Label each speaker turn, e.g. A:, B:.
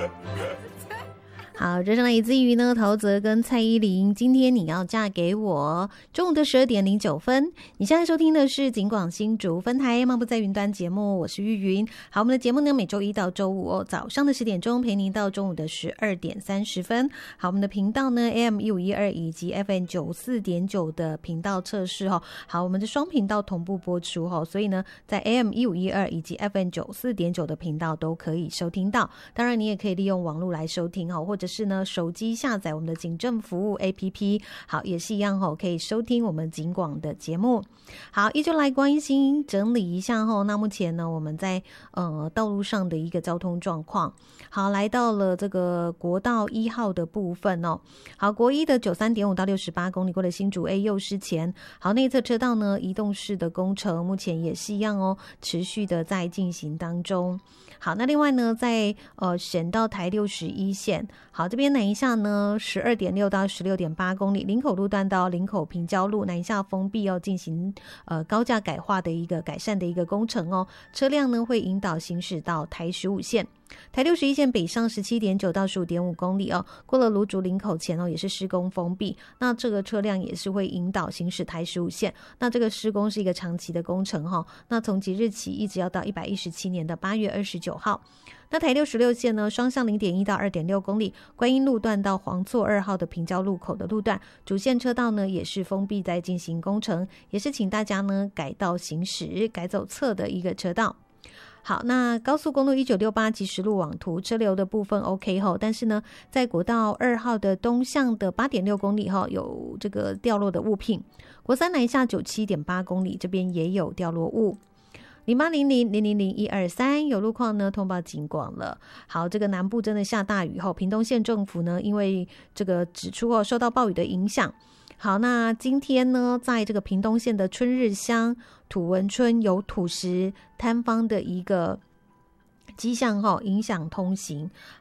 A: 好，这是来自于呢陶喆跟蔡依林，今天你要嫁给我。中午的12:09，你现在收听的是警广新竹分台漫步在云端节目，我是玉云。好，我们的节目呢每周一到周五早上的10点钟陪您到中午的12:30。好，我们的频道呢 AM1512 以及 FM94.9 的频道测试好，我们的双频道同步播出所以呢在 AM1512 以及 FM94.9 的频道都可以收听到。当然你也可以利用网络来收听或者是呢手机下载我们的警政服务 APP， 好，也是一样可以收听我们警广的节目。好，依旧来关心整理一下那目前呢我们在道路上的一个交通状况。好，来到了这个国道1号的部分好，国一的93.5到68公里过了新竹 A 右师前，好，内侧车道呢移动式的工程目前也是一样持续的在进行当中。好，那另外呢在选到台61线，好，这边南一下呢12.6到16.8公里，林口路段到林口平交路南一下封闭进行高架改化的一个改善的一个工程车辆呢会引导行驶到台15线。台61线北上17.9到15.5公里过了芦竹林口前也是施工封闭，那这个车辆也是会引导行驶台15线。那这个施工是一个长期的工程那从即日起一直要到117年的8月29号。那台66线呢双向0.1到2.6公里，观音路段到黄厝2号的平交路口的路段，主线车道呢也是封闭在进行工程，也是请大家呢改道行驶，改走侧的一个车道。好，那高速公路1968即时路网图车流的部分 OK 但是呢在国道2号的东向的 8.6 公里有这个掉落的物品，国三南下 97.8 公里这边也有掉落物。0800000123有路况呢通报警广了。好，这个南部真的下大雨屏东县政府呢因为这个指出受到暴雨的影响。好，那今天呢在这个屏东县的春日乡土文村有土石坍方的一个迹象影响通行。